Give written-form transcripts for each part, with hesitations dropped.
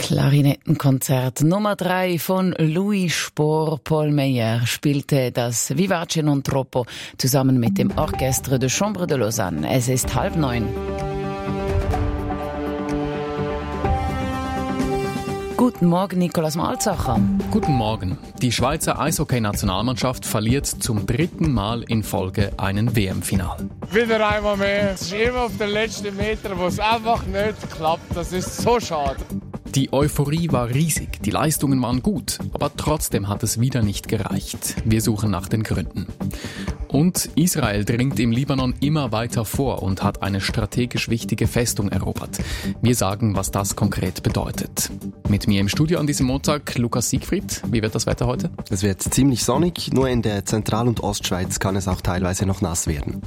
Klarinettenkonzert Nummer 3 von Louis Spohr. Paul Meyer spielte das Vivace non troppo zusammen mit dem Orchestre de Chambre de Lausanne. Es ist 8:30. Guten Morgen, Nikolaus Malzacher. Guten Morgen. Die Schweizer Eishockey-Nationalmannschaft verliert zum 3. Mal in Folge einen WM-Final. Wieder einmal mehr. Es ist immer auf den letzten Metern, wo es einfach nicht klappt. Das ist so schade. Die Euphorie war riesig, die Leistungen waren gut, aber trotzdem hat es wieder nicht gereicht. Wir suchen nach den Gründen. Und Israel dringt im Libanon immer weiter vor und hat eine strategisch wichtige Festung erobert. Wir sagen, was das konkret bedeutet. Mit mir im Studio an diesem Montag Lukas Siegfried. Wie wird das Wetter heute? Es wird ziemlich sonnig, nur in der Zentral- und Ostschweiz kann es auch teilweise noch nass werden.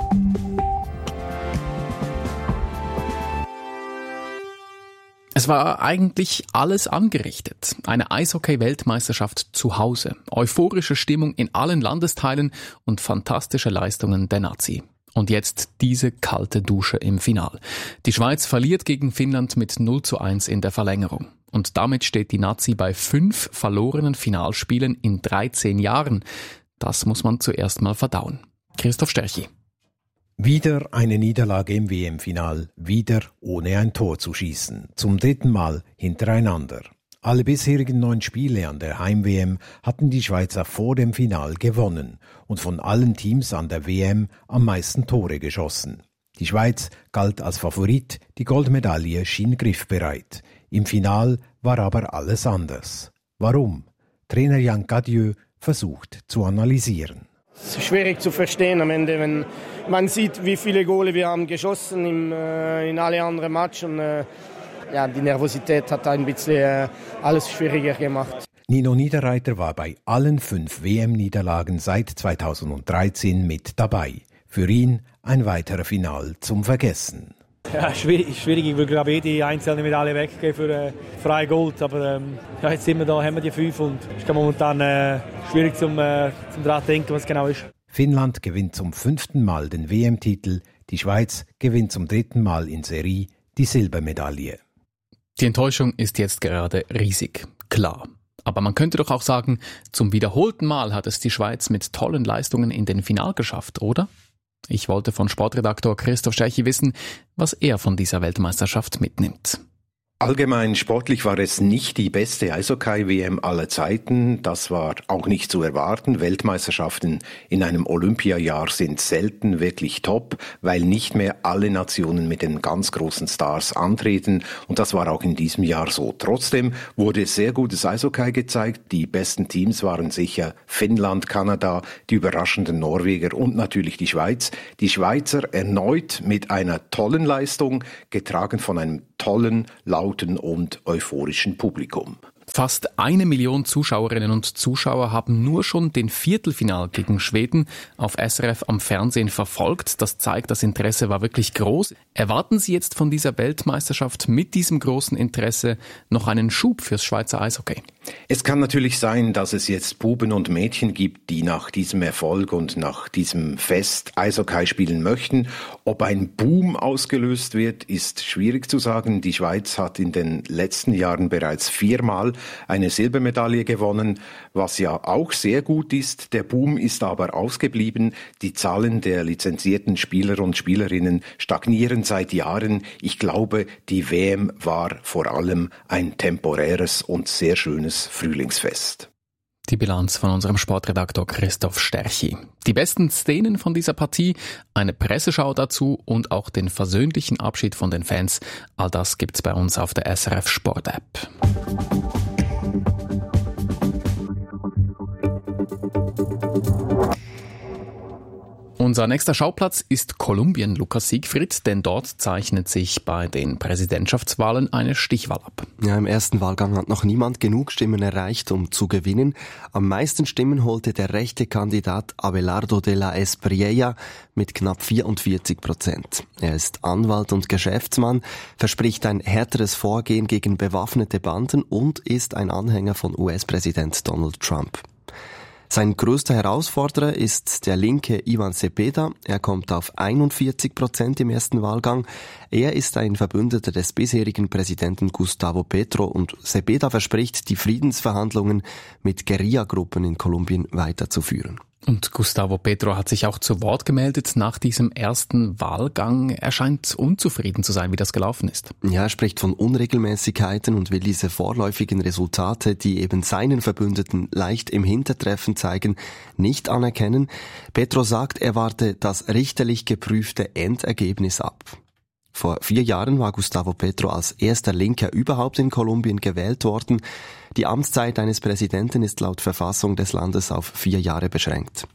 Es war eigentlich alles angerichtet. Eine Eishockey-Weltmeisterschaft zu Hause, euphorische Stimmung in allen Landesteilen und fantastische Leistungen der Nazi. Und jetzt diese kalte Dusche im Final. Die Schweiz verliert gegen Finnland mit 0:1 in der Verlängerung. Und damit steht die Nazi bei 5 verlorenen Finalspielen in 13 Jahren. Das muss man zuerst mal verdauen. Christoph Sterchi. Wieder eine Niederlage im WM-Final, wieder ohne ein Tor zu schießen, zum 3. Mal hintereinander. Alle bisherigen 9 Spiele an der Heim-WM hatten die Schweizer vor dem Final gewonnen und von allen Teams an der WM am meisten Tore geschossen. Die Schweiz galt als Favorit, die Goldmedaille schien griffbereit. Im Final war aber alles anders. Warum? Trainer Jan Cadieux versucht zu analysieren. Es ist schwierig zu verstehen am Ende, wenn man sieht, wie viele Gole wir haben geschossen in alle anderen Matches. Und, die Nervosität hat ein bisschen alles schwieriger gemacht. Nino Niederreiter war bei allen 5 WM-Niederlagen seit 2013 mit dabei. Für ihn ein weiterer Final zum Vergessen. Ja, schwierig. Ich will glaube jede einzelne Medaille weggeben für freie Gold. Aber jetzt sind wir da, haben wir die 5 und es ist momentan schwierig zum daran denken, was genau ist. Finnland gewinnt zum 5. Mal den WM-Titel, die Schweiz gewinnt zum 3. Mal in Serie die Silbermedaille. Die Enttäuschung ist jetzt gerade riesig, klar. Aber man könnte doch auch sagen, zum wiederholten Mal hat es die Schweiz mit tollen Leistungen in den Final geschafft, oder? Ich wollte von Sportredaktor Christoph Sterchi wissen, was er von dieser Weltmeisterschaft mitnimmt. Allgemein sportlich war es nicht die beste Eishockey-WM aller Zeiten. Das war auch nicht zu erwarten. Weltmeisterschaften in einem Olympiajahr sind selten wirklich top, weil nicht mehr alle Nationen mit den ganz großen Stars antreten. Und das war auch in diesem Jahr so. Trotzdem wurde sehr gutes Eishockey gezeigt. Die besten Teams waren sicher Finnland, Kanada, die überraschenden Norweger und natürlich die Schweiz. Die Schweizer erneut mit einer tollen Leistung, getragen von einem tollen, lauten und euphorischen Publikum. Fast 1 Million Zuschauerinnen und Zuschauer haben nur schon den Viertelfinal gegen Schweden auf SRF am Fernsehen verfolgt. Das zeigt, das Interesse war wirklich groß. Erwarten Sie jetzt von dieser Weltmeisterschaft mit diesem großen Interesse noch einen Schub fürs Schweizer Eishockey? Es kann natürlich sein, dass es jetzt Buben und Mädchen gibt, die nach diesem Erfolg und nach diesem Fest Eishockey spielen möchten. Ob ein Boom ausgelöst wird, ist schwierig zu sagen. Die Schweiz hat in den letzten Jahren bereits 4-mal eine Silbermedaille gewonnen, was ja auch sehr gut ist. Der Boom ist aber ausgeblieben. Die Zahlen der lizenzierten Spieler und Spielerinnen stagnieren seit Jahren. Ich glaube, die WM war vor allem ein temporäres und sehr schönes Frühlingsfest. Die Bilanz von unserem Sportredaktor Christoph Sterchi. Die besten Szenen von dieser Partie, eine Presseschau dazu und auch den versöhnlichen Abschied von den Fans. All das gibt's bei uns auf der SRF Sport App. Unser nächster Schauplatz ist Kolumbien, Lukas Siegfried, denn dort zeichnet sich bei den Präsidentschaftswahlen eine Stichwahl ab. Ja, im ersten Wahlgang hat noch niemand genug Stimmen erreicht, um zu gewinnen. Am meisten Stimmen holte der rechte Kandidat Abelardo de la Espriella mit knapp 44%. Er ist Anwalt und Geschäftsmann, verspricht ein härteres Vorgehen gegen bewaffnete Banden und ist ein Anhänger von US-Präsident Donald Trump. Sein größter Herausforderer ist der Linke Ivan Cepeda. Er kommt auf 41% im ersten Wahlgang. Er ist ein Verbündeter des bisherigen Präsidenten Gustavo Petro und Cepeda verspricht, die Friedensverhandlungen mit Guerillagruppen in Kolumbien weiterzuführen. Und Gustavo Petro hat sich auch zu Wort gemeldet nach diesem ersten Wahlgang. Er scheint unzufrieden zu sein, wie das gelaufen ist. Ja, er spricht von Unregelmäßigkeiten und will diese vorläufigen Resultate, die eben seinen Verbündeten leicht im Hintertreffen zeigen, nicht anerkennen. Petro sagt, er warte das richterlich geprüfte Endergebnis ab. Vor 4 Jahren war Gustavo Petro als erster Linker überhaupt in Kolumbien gewählt worden. Die Amtszeit eines Präsidenten ist laut Verfassung des Landes auf 4 Jahre beschränkt.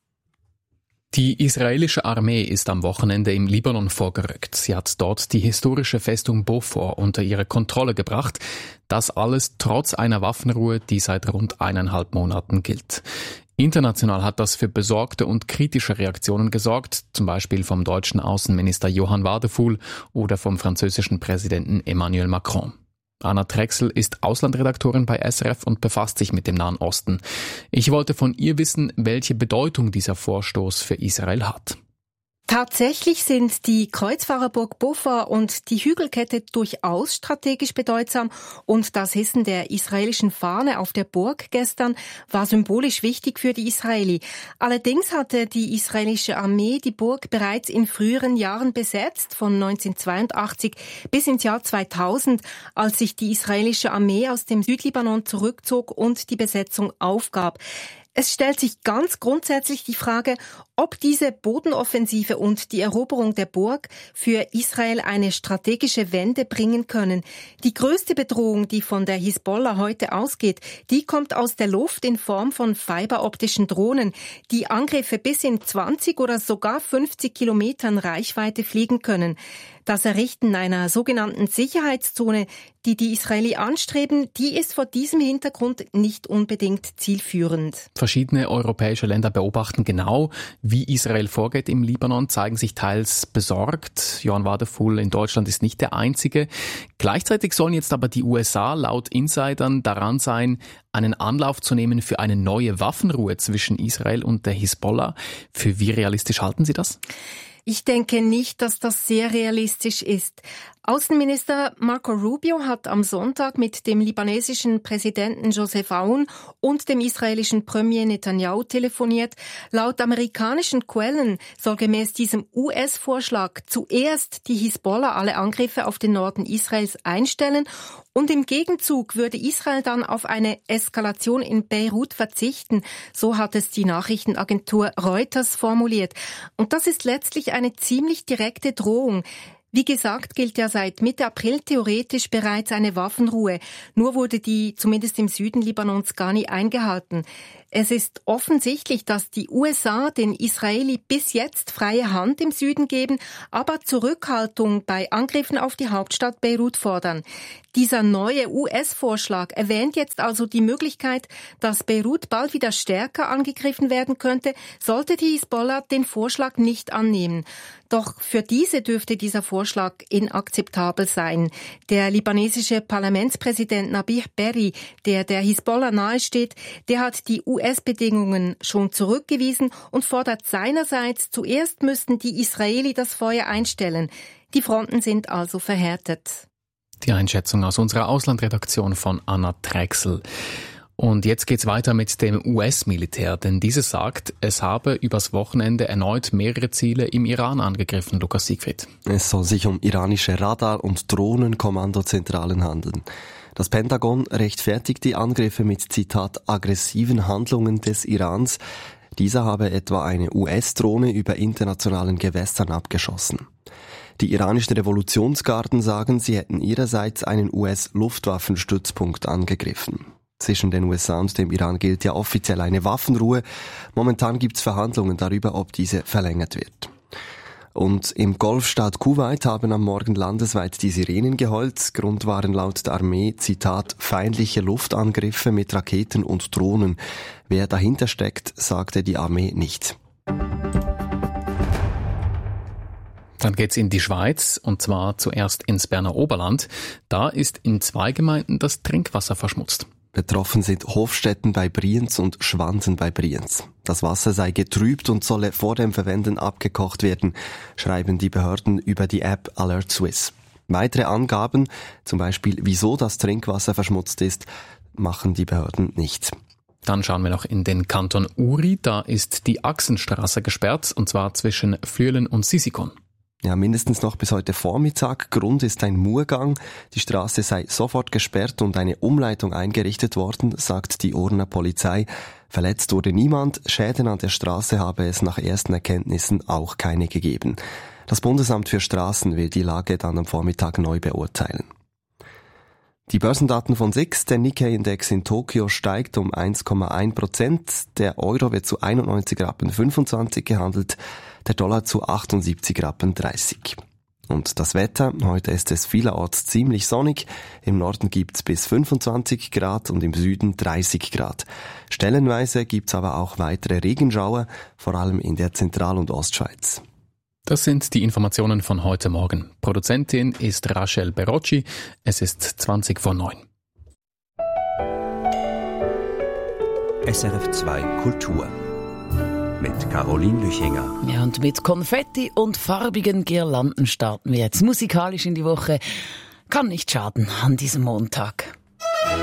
Die israelische Armee ist am Wochenende im Libanon vorgerückt. Sie hat dort die historische Festung Beaufort unter ihre Kontrolle gebracht. Das alles trotz einer Waffenruhe, die seit rund 1,5 Monaten gilt. International hat das für besorgte und kritische Reaktionen gesorgt, zum Beispiel vom deutschen Außenminister Johann Wadephul oder vom französischen Präsidenten Emmanuel Macron. Anna Drechsel ist Auslandredaktorin bei SRF und befasst sich mit dem Nahen Osten. Ich wollte von ihr wissen, welche Bedeutung dieser Vorstoß für Israel hat. Tatsächlich sind die Kreuzfahrerburg Beaufort und die Hügelkette durchaus strategisch bedeutsam und das Hissen der israelischen Fahne auf der Burg gestern war symbolisch wichtig für die Israeli. Allerdings hatte die israelische Armee die Burg bereits in früheren Jahren besetzt, von 1982 bis ins Jahr 2000, als sich die israelische Armee aus dem Südlibanon zurückzog und die Besetzung aufgab. Es stellt sich ganz grundsätzlich die Frage, ob diese Bodenoffensive und die Eroberung der Burg für Israel eine strategische Wende bringen können. Die größte Bedrohung, die von der Hisbollah heute ausgeht, die kommt aus der Luft in Form von fiberoptischen Drohnen, die Angriffe bis in 20 oder sogar 50 Kilometern Reichweite fliegen können. Das Errichten einer sogenannten Sicherheitszone, die die Israeli anstreben, die ist vor diesem Hintergrund nicht unbedingt zielführend. Verschiedene europäische Länder beobachten genau, wie Israel vorgeht im Libanon, zeigen sich teils besorgt. Johann Wadephul in Deutschland ist nicht der einzige. Gleichzeitig sollen jetzt aber die USA laut Insidern daran sein, einen Anlauf zu nehmen für eine neue Waffenruhe zwischen Israel und der Hisbollah. Für wie realistisch halten Sie das? Ich denke nicht, dass das sehr realistisch ist. Außenminister Marco Rubio hat am Sonntag mit dem libanesischen Präsidenten Joseph Aoun und dem israelischen Premier Netanyahu telefoniert. Laut amerikanischen Quellen soll gemäß diesem US-Vorschlag zuerst die Hisbollah alle Angriffe auf den Norden Israels einstellen und im Gegenzug würde Israel dann auf eine Eskalation in Beirut verzichten. So hat es die Nachrichtenagentur Reuters formuliert. Und das ist letztlich eine ziemlich direkte Drohung. Wie gesagt, gilt ja seit Mitte April theoretisch bereits eine Waffenruhe. Nur wurde die zumindest im Süden Libanons gar nie eingehalten. Es ist offensichtlich, dass die USA den Israeli bis jetzt freie Hand im Süden geben, aber Zurückhaltung bei Angriffen auf die Hauptstadt Beirut fordern. Dieser neue US-Vorschlag erwähnt jetzt also die Möglichkeit, dass Beirut bald wieder stärker angegriffen werden könnte, sollte die Hisbollah den Vorschlag nicht annehmen. Doch für diese dürfte dieser Vorschlag inakzeptabel sein. Der libanesische Parlamentspräsident Nabih Berri, der Hisbollah nahesteht, der hat die US-Bedingungen schon zurückgewiesen und fordert seinerseits, zuerst müssten die Israeli das Feuer einstellen. Die Fronten sind also verhärtet. Die Einschätzung aus unserer Auslandredaktion von Anna Drechsel. Und jetzt geht's weiter mit dem US-Militär, denn dieses sagt, es habe übers Wochenende erneut mehrere Ziele im Iran angegriffen, Lukas Siegfried. Es soll sich um iranische Radar- und Drohnenkommandozentralen handeln. Das Pentagon rechtfertigt die Angriffe mit, Zitat, aggressiven Handlungen des Irans. Dieser habe etwa eine US-Drohne über internationalen Gewässern abgeschossen. Die iranischen Revolutionsgarden sagen, sie hätten ihrerseits einen US-Luftwaffenstützpunkt angegriffen. Zwischen den USA und dem Iran gilt ja offiziell eine Waffenruhe. Momentan gibt's Verhandlungen darüber, ob diese verlängert wird. Und im Golfstaat Kuwait haben am Morgen landesweit die Sirenen geheult. Grund waren laut der Armee, Zitat, feindliche Luftangriffe mit Raketen und Drohnen. Wer dahinter steckt, sagte die Armee nicht. Dann geht's in die Schweiz, und zwar zuerst ins Berner Oberland. Da ist in 2 Gemeinden das Trinkwasser verschmutzt. Betroffen sind Hofstetten bei Brienz und Schwansen bei Brienz. Das Wasser sei getrübt und solle vor dem Verwenden abgekocht werden, schreiben die Behörden über die App Alert Swiss. Weitere Angaben, zum Beispiel wieso das Trinkwasser verschmutzt ist, machen die Behörden nicht. Dann schauen wir noch in den Kanton Uri. Da ist die Achsenstraße gesperrt, und zwar zwischen Flüelen und Sisikon. Ja, mindestens noch bis heute Vormittag. Grund ist ein Murgang. Die Straße sei sofort gesperrt und eine Umleitung eingerichtet worden, sagt die Urner Polizei. Verletzt wurde niemand. Schäden an der Straße habe es nach ersten Erkenntnissen auch keine gegeben. Das Bundesamt für Straßen will die Lage dann am Vormittag neu beurteilen. Die Börsendaten von SIX, der Nikkei-Index in Tokio steigt um 1,1%. Der Euro wird zu 91,25 Rappen gehandelt. Der Dollar zu 78,30 Rappen. Und das Wetter, heute ist es vielerorts ziemlich sonnig. Im Norden gibt's bis 25 Grad und im Süden 30 Grad. Stellenweise gibt's aber auch weitere Regenschauer, vor allem in der Zentral- und Ostschweiz. Das sind die Informationen von heute Morgen. Produzentin ist Rachel Berocci. Es ist 8:20 SRF 2 Kultur mit Caroline Lüchinger. Ja, und mit Konfetti und farbigen Girlanden starten wir jetzt musikalisch in die Woche. Kann nicht schaden an diesem Montag.